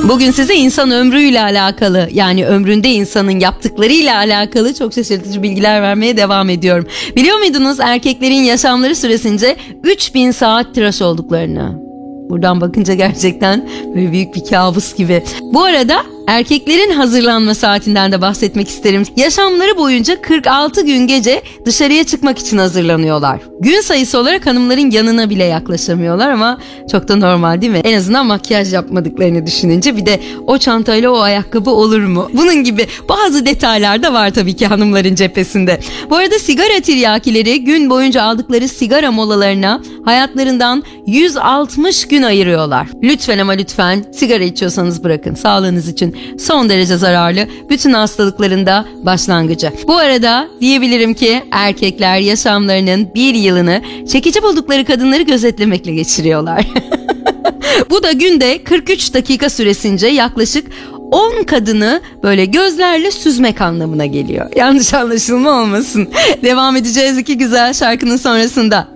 Bugün size insan ömrüyle alakalı, yani ömründe insanın yaptıklarıyla alakalı çok şaşırtıcı bilgiler vermeye devam ediyorum. Biliyor muydunuz erkeklerin yaşamları süresince 3000 saat tıraş olduklarını? Buradan bakınca gerçekten böyle büyük bir kabus gibi. Bu arada erkeklerin hazırlanma saatinden de bahsetmek isterim. Yaşamları boyunca 46 gün gece dışarıya çıkmak için hazırlanıyorlar. Gün sayısı olarak hanımların yanına bile yaklaşamıyorlar ama çok da normal değil mi? En azından makyaj yapmadıklarını düşününce bir de o çantayla o ayakkabı olur mu? Bunun gibi bazı detaylar da var tabii ki hanımların cephesinde. Bu arada sigara tiryakileri gün boyunca aldıkları sigara molalarına hayatlarından 160 gün ayırıyorlar. Lütfen ama lütfen sigara içiyorsanız bırakın. Sağlığınız için son derece zararlı, bütün hastalıkların da başlangıcı. Bu arada diyebilirim ki erkekler yaşamlarının bir yılını çekici buldukları kadınları gözetlemekle geçiriyorlar. Bu da günde 43 dakika süresince yaklaşık 10 kadını böyle gözlerle süzmek anlamına geliyor. Yanlış anlaşılma olmasın. Devam edeceğiz iki güzel şarkının sonrasında.